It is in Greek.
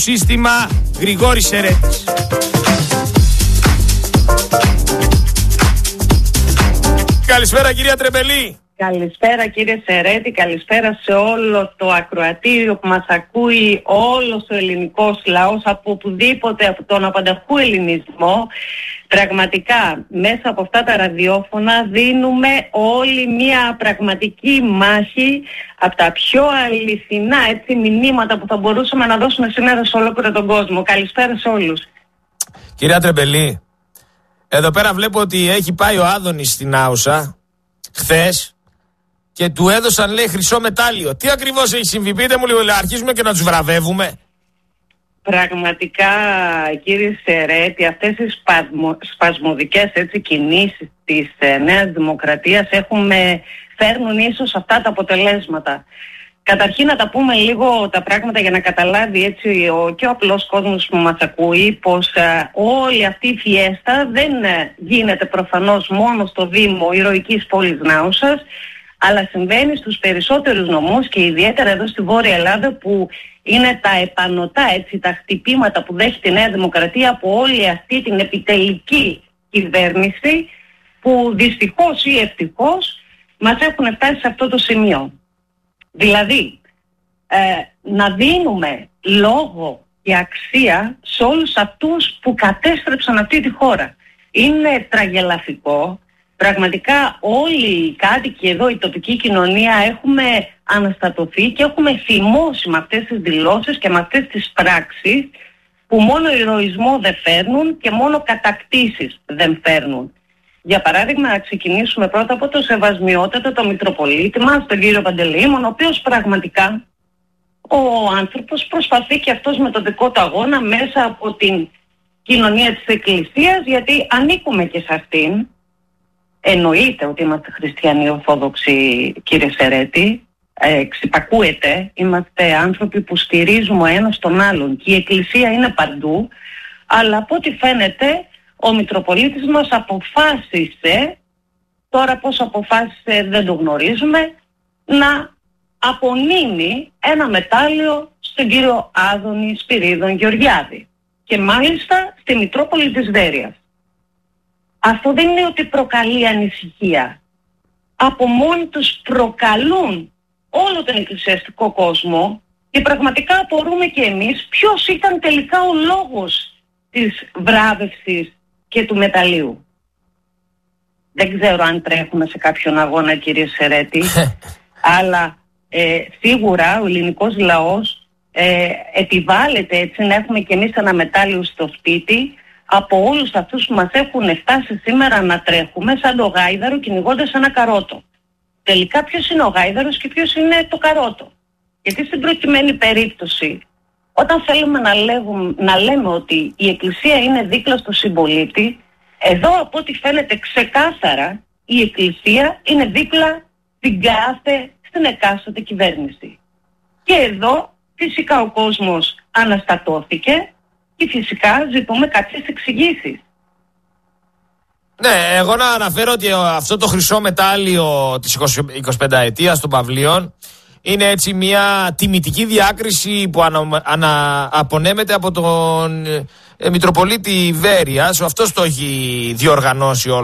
σύστημα Γρηγόρης Σερέτης. Καλησπέρα κυρία Τρεμπελή. Καλησπέρα κύριε Σερέτη, καλησπέρα σε όλο το ακροατήριο που μας ακούει, όλος ο ελληνικός λαός από οπουδήποτε, από τον απανταχού ελληνισμό. Πραγματικά μέσα από αυτά τα ραδιόφωνα δίνουμε όλοι μια πραγματική μάχη από τα πιο αληθινά μηνύματα που θα μπορούσαμε να δώσουμε σήμερα σε ολόκληρο τον κόσμο. Καλησπέρα σε όλους. Κυρία Τρεμπελή, εδώ πέρα βλέπω ότι έχει πάει ο Άδωνης στην Άουσα χθες και του έδωσαν, λέει, χρυσό μετάλλιο. Τι ακριβώς έχει συμβεί? Πείτε μου λίγο, αρχίζουμε και να τους βραβεύουμε. Πραγματικά κύριε Σερέτη, αυτές οι σπασμωδικές κινήσεις της Νέας Δημοκρατίας φέρνουν ίσως αυτά τα αποτελέσματα. Καταρχήν να τα πούμε λίγο τα πράγματα για να καταλάβει και ο απλός κόσμος που μας ακούει πως όλη αυτή η φιέστα δεν γίνεται προφανώς μόνο στο Δήμο ηρωικής πόλης Νάουσας, αλλά συμβαίνει στους περισσότερους νομούς και ιδιαίτερα εδώ στη Βόρεια Ελλάδα, που είναι τα επανωτά τα χτυπήματα που δέχεται η Νέα Δημοκρατία από όλη αυτή την επιτελική κυβέρνηση, που δυστυχώς ή ευτυχώς μας έχουν φτάσει σε αυτό το σημείο. Δηλαδή, να δίνουμε λόγο και αξία σε όλους αυτούς που κατέστρεψαν αυτή τη χώρα. Είναι τραγελαφικό. Πραγματικά όλοι οι κάτοικοι εδώ, η τοπική κοινωνία, έχουμε αναστατωθεί και έχουμε θυμώσει με αυτές τις δηλώσεις και με αυτές τις πράξεις που μόνο ηρωισμό δεν φέρνουν και μόνο κατακτήσεις δεν φέρνουν. Για παράδειγμα, να ξεκινήσουμε πρώτα από το σεβασμιότατο, το Μητροπολίτη μας, τον κύριο Παντελεήμων, ο οποίος πραγματικά ο άνθρωπος προσπαθεί και αυτός με το δικό του αγώνα μέσα από την κοινωνία της Εκκλησίας, γιατί ανήκουμε και σε αυτήν. Εννοείται ότι είμαστε χριστιανοί ορθόδοξοι, κύριε Σερέτη, ξυπακούεται, είμαστε άνθρωποι που στηρίζουμε ο ένας τον άλλον και η Εκκλησία είναι παντού, αλλά από ό,τι φαίνεται ο Μητροπολίτης μας αποφάσισε, τώρα πώς αποφάσισε δεν το γνωρίζουμε, να απονείμει ένα μετάλλιο στον κύριο Άδωνη Σπυρίδων Γεωργιάδη και μάλιστα στη Μητρόπολη της Βέρειας. Αυτό δεν είναι ότι προκαλεί ανησυχία. Από μόνοι τους προκαλούν όλο τον εκκλησιαστικό κόσμο και πραγματικά απορούμε και εμείς ποιος ήταν τελικά ο λόγος της βράβευσης και του μεταλλίου. Δεν ξέρω αν τρέχουμε σε κάποιον αγώνα, κύριε Σερέτη, αλλά σίγουρα ο ελληνικός λαός επιβάλλεται να έχουμε και εμείς ένα μετάλλιο στο σπίτι από όλους αυτούς που μας έχουν φτάσει σήμερα να τρέχουμε σαν το γάιδαρο κυνηγώντας ένα καρότο. Τελικά ποιος είναι ο γάιδαρος και ποιος είναι το καρότο? Γιατί στην προκειμένη περίπτωση, όταν θέλουμε να λέμε ότι η Εκκλησία είναι δίπλα στο συμπολίτη, εδώ από ό,τι φαίνεται ξεκάθαρα η Εκκλησία είναι δίπλα στην εκάστοτε κυβέρνηση. Και εδώ φυσικά ο κόσμος αναστατώθηκε και φυσικά ζητούμε κάποιες εξηγήσεις. Ναι, εγώ να αναφέρω ότι αυτό το χρυσό μετάλλιο της 25ετίας των Παυλίων είναι έτσι μια τιμητική διάκριση που απονέμεται από τον Μητροπολίτη Βέρειας. Αυτός το έχει διοργανώσει όλο